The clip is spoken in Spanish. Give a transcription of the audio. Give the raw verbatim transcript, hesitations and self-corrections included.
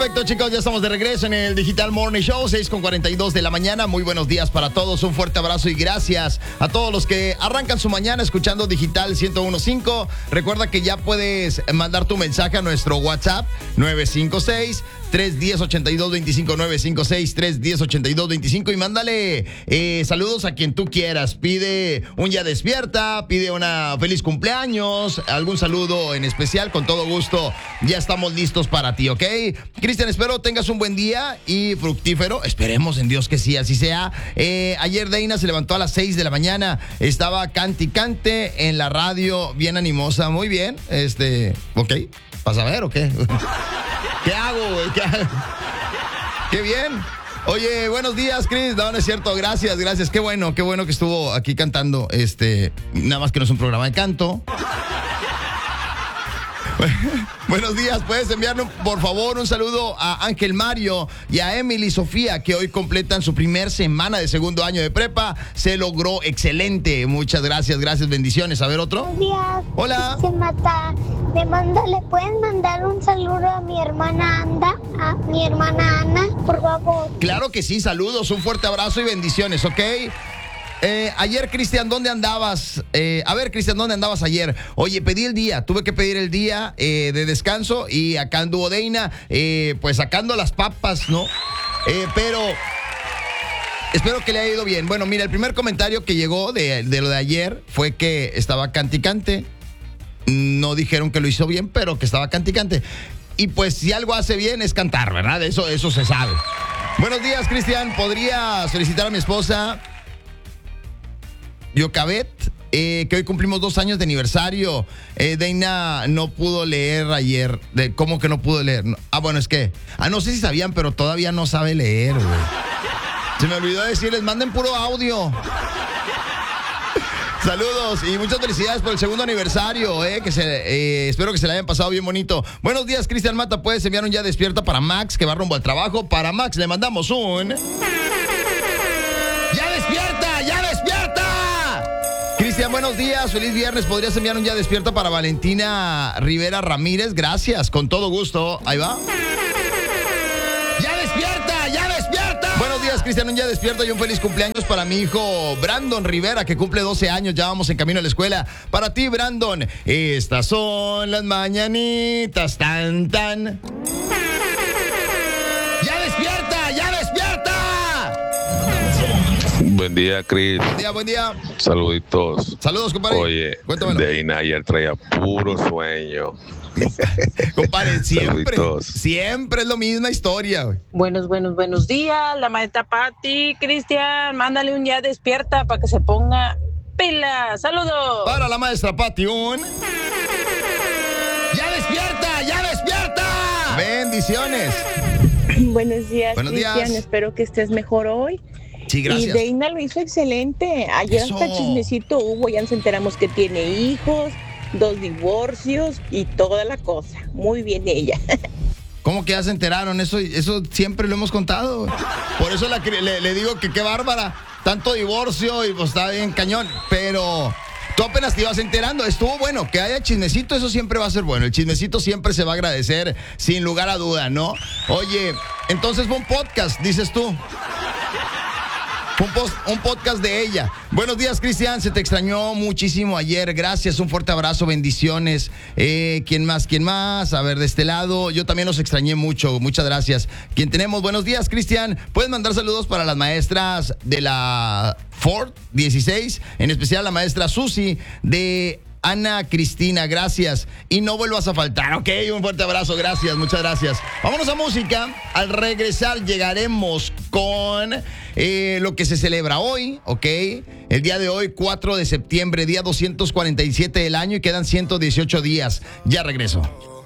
Perfecto, chicos, ya estamos de regreso en el Digital Morning Show, seis con cuarenta y dos de la mañana. Muy buenos días para todos, un fuerte abrazo y gracias a todos los que arrancan su mañana escuchando Digital ciento uno punto cinco. Recuerda que ya puedes mandar tu mensaje a nuestro WhatsApp nueve cinco seis, tres uno cero, ocho dos dos cinco, nueve cinco seis, tres uno cero, ocho dos dos cinco y mándale eh, saludos a quien tú quieras. Pide un ya despierta, pide una feliz cumpleaños, algún saludo en especial, con todo gusto. Ya estamos listos para ti, ¿ok? Cristian, espero tengas un buen día y fructífero. Esperemos en Dios que sí, así sea. Eh, ayer Deina se levantó a las seis de la mañana. Estaba cante y cante en la radio, bien animosa. Muy bien. Este, ¿ok? ¿Vas a ver o qué? ¿Qué hago, güey? ¿Qué hago? ¡Qué bien! Oye, buenos días, Chris. No, no es cierto. Gracias, gracias. Qué bueno, qué bueno que estuvo aquí cantando. Este, nada más que no es un programa de canto. Buenos días, puedes enviarnos por favor un saludo a Ángel Mario y a Emily Sofía, que hoy completan su primer semana de segundo año de prepa. Se logró excelente. Muchas gracias, gracias, bendiciones. A ver, otro. Buenos días. Hola. Se mata. Le mando, ¿le pueden mandar un saludo a mi hermana Anda, a mi hermana Ana, por favor? Claro que sí, saludos, un fuerte abrazo y bendiciones, ¿ok? Eh, ayer, Cristian, ¿dónde andabas? Eh, a ver, Cristian, ¿dónde andabas ayer? Oye, pedí el día, tuve que pedir el día eh, de descanso y acá anduvo Deina, eh, pues sacando las papas, ¿no? Eh, pero espero que le haya ido bien. Bueno, mira, el primer comentario que llegó de, de lo de ayer fue que estaba canticante. No dijeron que lo hizo bien, pero que estaba canticante. Y pues si algo hace bien es cantar, ¿verdad? Eso, eso se sabe. Buenos días, Cristian. ¿Podría solicitar a mi esposa Yocabet, eh, que hoy cumplimos dos años de aniversario? Eh, Deina no pudo leer ayer. De, ¿Cómo que no pudo leer? No, ah, bueno, es que... Ah, no sé si sabían, pero todavía no sabe leer, güey. Se me olvidó decirles, manden puro audio. Saludos y muchas felicidades por el segundo aniversario, eh, que se, eh, espero que se le hayan pasado bien bonito. Buenos días, Cristian Mata, puedes enviar un ya despierta para Max, que va rumbo al trabajo. Para Max le mandamos un... ¡Ya despierta! ¡Ya despierta! Cristian, buenos días, feliz viernes. ¿Podrías enviar un ya despierta para Valentina Rivera Ramírez? Gracias, con todo gusto. Ahí va. ¡Ya despierta! ¡Ya despierta! Buenos días, Cristian, un ya despierta y un feliz cumpleaños para mi hijo Brandon Rivera, que cumple doce años. Ya vamos en camino a la escuela. Para ti, Brandon, estas son las mañanitas, tan, tan. ¡Ya despierta! ¡Ya despierta! Buen día, Chris. Buen día, buen día. Saluditos. Saludos, compadre. Oye, cuéntamelo. Deina ayer traía puro sueño. Compadre, siempre, Saluditos. siempre es la misma historia, güey. Buenos, buenos, buenos días. La maestra Pati, Cristian, mándale un ya despierta para que se ponga pila. Saludos. Para la maestra Pati, un... ¡Ya despierta! ¡Ya despierta! Bendiciones. Buenos días, Buenos Cristian. días. Espero que estés mejor hoy. Sí, gracias. Y Deina lo hizo excelente. Ayer Eso. hasta chismecito hubo, ya nos enteramos que tiene hijos, dos divorcios y toda la cosa. Muy bien ella. ¿Cómo que ya se enteraron? Eso, eso siempre lo hemos contado. Por eso la, le, le digo que qué bárbara. Tanto divorcio y pues está bien cañón. Pero tú apenas te ibas enterando. Estuvo bueno. Que haya chismecito, eso siempre va a ser bueno. El chismecito siempre se va a agradecer, sin lugar a duda, ¿no? Oye, entonces fue un podcast, dices tú. Un, post, un podcast de ella. Buenos días, Cristian. Se te extrañó muchísimo ayer. Gracias, un fuerte abrazo, bendiciones. Eh, ¿Quién más? ¿Quién más? A ver, de este lado. Yo también los extrañé mucho. Muchas gracias. ¿Quién tenemos? Buenos días, Cristian. Puedes mandar saludos para las maestras de la Ford dieciséis, en especial la maestra Susi de Ana Cristina, gracias. Y no vuelvas a faltar, ok, un fuerte abrazo, gracias, muchas gracias. Vámonos a música. Al regresar llegaremos con eh, lo que se celebra hoy, ok. El día de hoy, cuatro de septiembre, día doscientos cuarenta y siete del año, y quedan ciento dieciocho días. Ya regreso.